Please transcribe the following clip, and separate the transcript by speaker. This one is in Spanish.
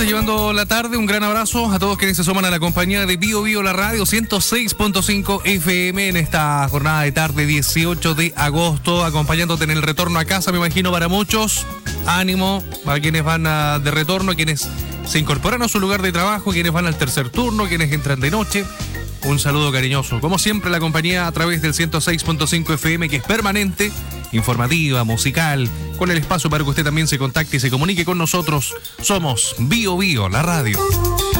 Speaker 1: martes llevando la tarde. Un gran abrazo a todos quienes se suman a la compañía de Bio Bio, la radio 106.5 FM en esta jornada de tarde 18 de agosto, acompañándote en el retorno a casa, me imagino, para muchos. Ánimo para quienes van de retorno, quienes se incorporan a su lugar de trabajo, quienes van al tercer turno, quienes entran de noche. Un saludo cariñoso. Como siempre, la compañía a través del 106.5 FM, que es permanente, informativa, musical, con el espacio para que usted también se contacte y se comunique con nosotros. Somos Bio Bio, la radio.